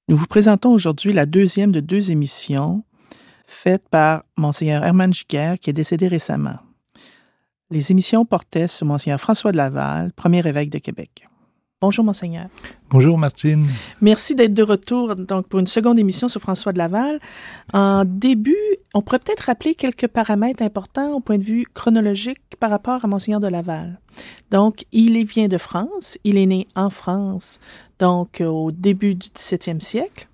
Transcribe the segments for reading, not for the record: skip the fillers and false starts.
Nous vous présentons aujourd'hui la deuxième de deux émissions faites par Monseigneur Hermann Giguère, qui est décédé récemment. Les émissions portaient sur Monseigneur François de Laval, premier évêque de Québec. Bonjour, Monseigneur. Bonjour, Martine. Merci d'être de retour donc, pour une seconde émission sur François de Laval. En début, on pourrait peut-être rappeler quelques paramètres importants au point de vue chronologique par rapport à Monseigneur de Laval. Donc, il vient de France, il est né en France, donc au début du XVIIe siècle.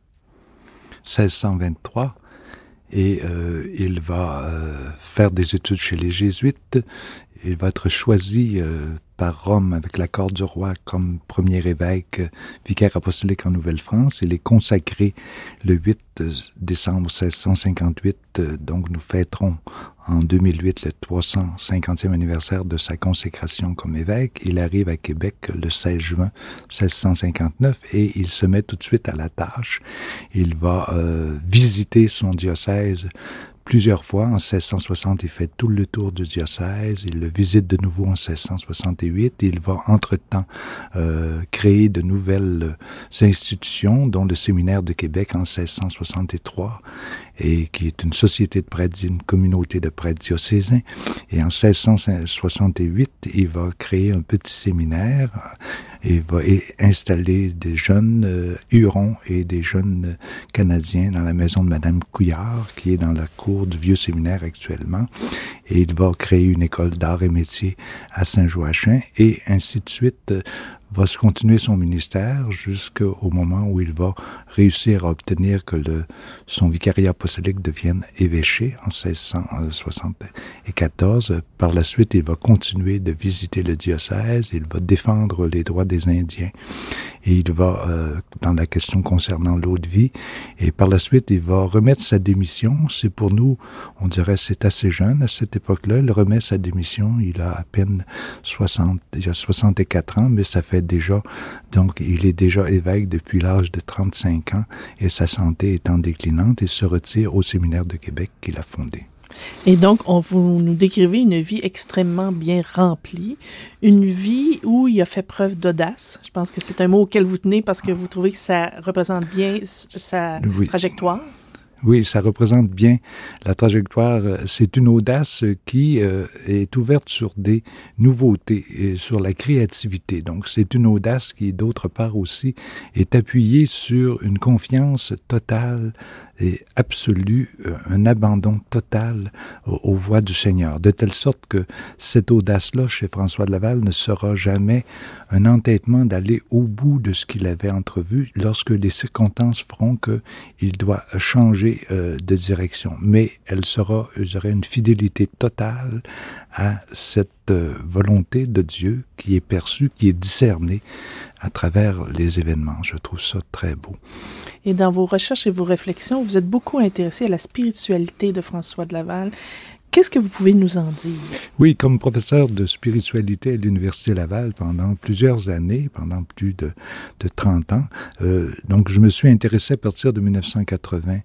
1623. Et il va faire des études chez les Jésuites. Il va être choisi par Rome avec l'accord du roi comme premier évêque, vicaire apostolique en Nouvelle-France. Il est consacré le 8 décembre 1658, donc nous fêterons en 2008 le 350e anniversaire de sa consécration comme évêque. Il arrive à Québec le 16 juin 1659 et il se met tout de suite à la tâche. Il va visiter son diocèse plusieurs fois. En 1660, il fait tout le tour du diocèse. Il le visite de nouveau en 1668. Il va, entre-temps, créer de nouvelles institutions, dont le Séminaire de Québec en 1663, et qui est une société de prêtres, une communauté de prêtres diocésains. Et en 1668, il va créer un petit séminaire et va installer des jeunes Hurons et des jeunes Canadiens dans la maison de Madame Couillard, qui est dans la cour du vieux séminaire actuellement. Et il va créer une école d'art et métiers à Saint-Joachim, et ainsi de suite, va se continuer son ministère jusqu'au moment où il va réussir à obtenir que son vicariat apostolique devienne évêché en 1674. Par la suite, il va continuer de visiter le diocèse, il va défendre les droits des Indiens, et il va, dans la question concernant l'eau de vie, et par la suite, il va remettre sa démission. C'est pour nous, on dirait, c'est assez jeune à cette époque-là. Il remet sa démission, il a à peine 64 ans, mais ça fait déjà, donc il est déjà évêque depuis l'âge de 35 ans, et sa santé étant déclinante, il se retire au Séminaire de Québec qu'il a fondé. Et donc, vous nous décrivez une vie extrêmement bien remplie, une vie où il a fait preuve d'audace. Je pense que c'est un mot auquel vous tenez parce que vous trouvez que ça représente bien sa trajectoire. Oui, ça représente bien la trajectoire. C'est une audace qui est ouverte sur des nouveautés et sur la créativité. Donc, c'est une audace qui, d'autre part aussi, est appuyée sur une confiance totale et absolue, un abandon total aux voies du Seigneur. De telle sorte que cette audace-là, chez François de Laval, ne sera jamais un entêtement d'aller au bout de ce qu'il avait entrevu lorsque les circonstances feront qu'il doit changer de direction. Mais elle sera, je dirais, une fidélité totale à cette volonté de Dieu qui est perçue, qui est discernée à travers les événements. Je trouve ça très beau. Et dans vos recherches et vos réflexions, vous êtes beaucoup intéressé à la spiritualité de François de Laval. Qu'est-ce que vous pouvez nous en dire? Oui, comme professeur de spiritualité à l'Université Laval pendant plusieurs années, pendant plus de 30 ans, donc je me suis intéressé à partir de 1980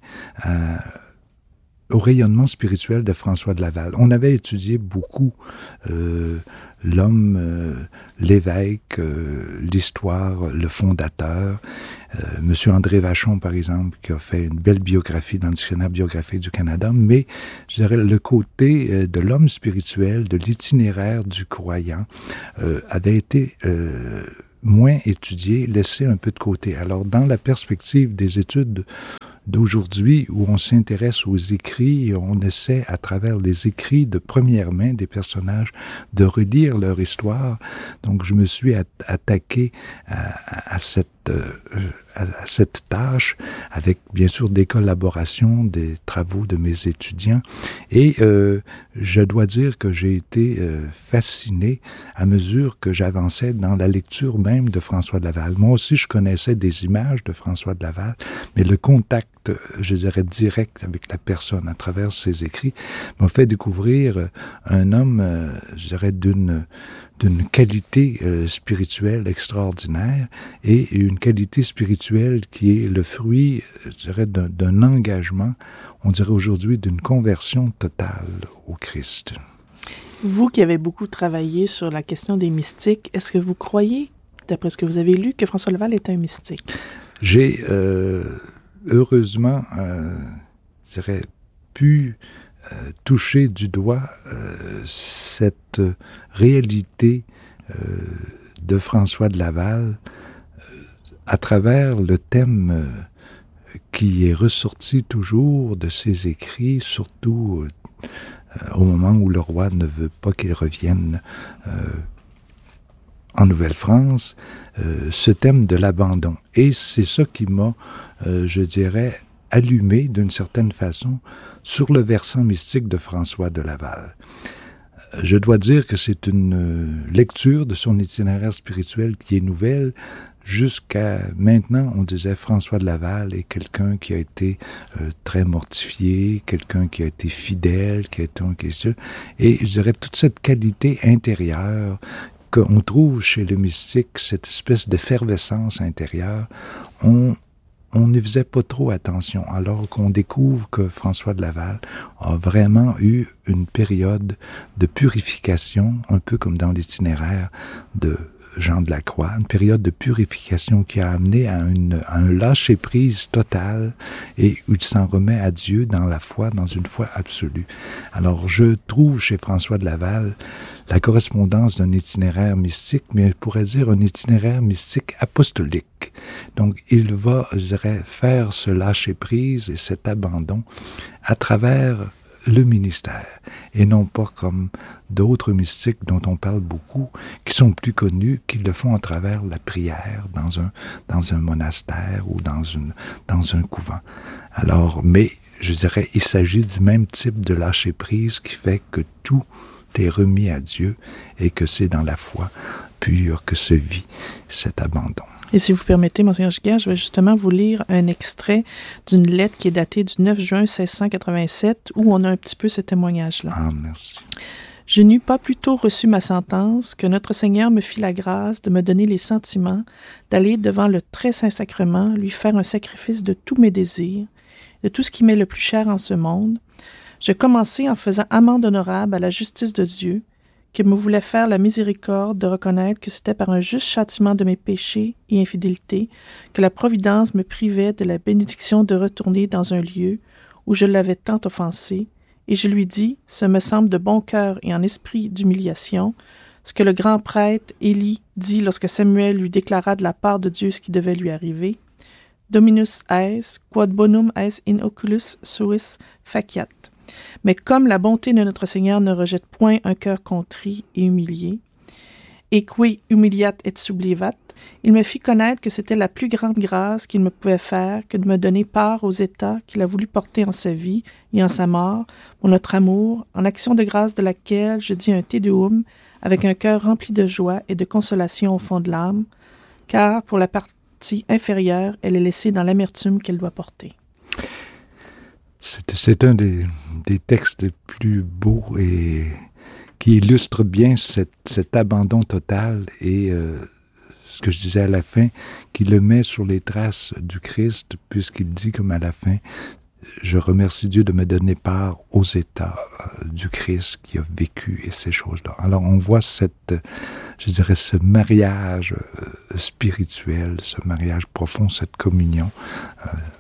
au rayonnement spirituel de François de Laval. On avait étudié beaucoup l'homme, l'évêque, l'histoire, le fondateur. Monsieur André Vachon, par exemple, qui a fait une belle biographie dans le Dictionnaire biographique du Canada, mais je dirais le côté de l'homme spirituel, de l'itinéraire du croyant, avait été moins étudié, laissé un peu de côté. Alors, dans la perspective des études d'aujourd'hui, où on s'intéresse aux écrits et on essaie, à travers les écrits de première main des personnages, de relire leur histoire. Donc, je me suis attaqué à cette tâche, avec bien sûr des collaborations, des travaux de mes étudiants. Et je dois dire que j'ai été fasciné à mesure que j'avançais dans la lecture même de François de Laval. Moi aussi, je connaissais des images de François de Laval, mais le contact, je dirais, direct avec la personne à travers ses écrits m'a fait découvrir un homme, je dirais, d'une qualité spirituelle extraordinaire, et une qualité spirituelle qui est le fruit, je dirais, d'un engagement, on dirait aujourd'hui, d'une conversion totale au Christ. Vous qui avez beaucoup travaillé sur la question des mystiques, est-ce que vous croyez, d'après ce que vous avez lu, que François Laval est un mystique? J'ai heureusement, je dirais, pu toucher du doigt cette réalité de François de Laval à travers le thème qui est ressorti toujours de ses écrits, surtout au moment où le roi ne veut pas qu'il revienne en Nouvelle-France, ce thème de l'abandon. Et c'est ça qui m'a, je dirais, allumé d'une certaine façon sur le versant mystique de François de Laval. Je dois dire que c'est une lecture de son itinéraire spirituel qui est nouvelle. Jusqu'à maintenant, on disait François de Laval est quelqu'un qui a été très mortifié, quelqu'un qui a été fidèle, quelqu'un qui est sûr. Et je dirais toute cette qualité intérieure qu'on trouve chez le mystique, cette espèce d'effervescence intérieure, on n'y faisait pas trop attention, alors qu'on découvre que François de Laval a vraiment eu une période de purification, un peu comme dans l'itinéraire de Jean de la Croix, une période de purification qui a amené à un lâcher-prise total et où il s'en remet à Dieu dans la foi, dans une foi absolue. Alors, je trouve chez François de Laval la correspondance d'un itinéraire mystique, mais je pourrais dire un itinéraire mystique apostolique. Donc, il va, je dirais, faire ce lâcher-prise et cet abandon à travers le ministère, et non pas comme d'autres mystiques dont on parle beaucoup, qui sont plus connus, qui le font à travers la prière dans un monastère ou dans un couvent. Alors, mais je dirais, il s'agit du même type de lâcher-prise qui fait que tout est remis à Dieu et que c'est dans la foi pure que se vit cet abandon. Et si vous permettez, Monseigneur Giguère, je vais justement vous lire un extrait d'une lettre qui est datée du 9 juin 1687, où on a un petit peu ce témoignage-là. Ah, merci. Je n'eus pas plus tôt reçu ma sentence que notre Seigneur me fit la grâce de me donner les sentiments d'aller devant le très saint sacrement lui faire un sacrifice de tous mes désirs, de tout ce qui m'est le plus cher en ce monde. Je commençai en faisant amende honorable à la justice de Dieu, qui me voulait faire la miséricorde de reconnaître que c'était par un juste châtiment de mes péchés et infidélités que la Providence me privait de la bénédiction de retourner dans un lieu où je l'avais tant offensé, et je lui dis, ce me semble de bon cœur et en esprit d'humiliation, ce que le grand prêtre Élie dit lorsque Samuel lui déclara de la part de Dieu ce qui devait lui arriver. Dominus es, quod bonum es in oculus suis faciat. Mais comme la bonté de notre Seigneur ne rejette point un cœur contrit et humilié, et qui humiliat et sublivat, il me fit connaître que c'était la plus grande grâce qu'il me pouvait faire que de me donner part aux états qu'il a voulu porter en sa vie et en sa mort pour notre amour, en action de grâce de laquelle je dis un Te Deum avec un cœur rempli de joie et de consolation au fond de l'âme, car pour la partie inférieure, elle est laissée dans l'amertume qu'elle doit porter. C'est un des textes les plus beaux et qui illustre bien cet abandon total et ce que je disais à la fin, qui le met sur les traces du Christ, puisqu'il dit comme à la fin, je remercie Dieu de me donner part aux états du Christ qui a vécu et ces choses-là. Alors on voit je dirais, ce mariage spirituel, ce mariage profond, cette communion